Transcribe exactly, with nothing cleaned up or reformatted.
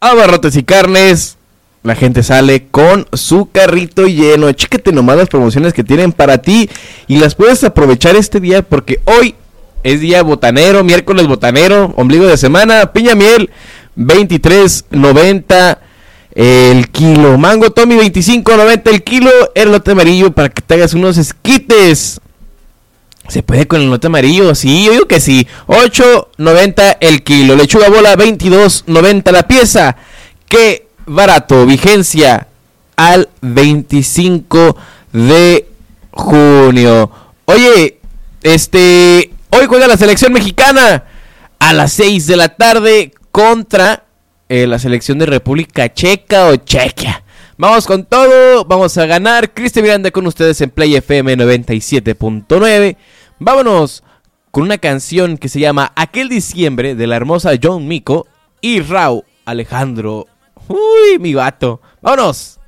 Abarrotes y Carnes. La gente sale con su carrito lleno. Chécate nomás las promociones que tienen para ti y las puedes aprovechar este día porque hoy es día botanero, miércoles botanero, ombligo de semana, piña miel, veintitrés noventa el kilo. Mango Tommy, veinticinco noventa el kilo. El elote amarillo para que te hagas unos esquites. ¿Se puede con el elote amarillo? Sí, yo digo que sí. ocho noventa el kilo. Lechuga bola, veintidós noventa la pieza. ¡Qué barato! Vigencia al veinticinco de junio. Oye, este... hoy juega la selección mexicana a las seis de la tarde contra eh, la selección de República Checa o Chequia. Vamos con todo, vamos a ganar. Cristian Miranda con ustedes en Play F M noventa y siete punto nueve. Vámonos con una canción que se llama Aquel Diciembre de la hermosa John Mico y Rauw Alejandro. Uy, mi vato. Vámonos.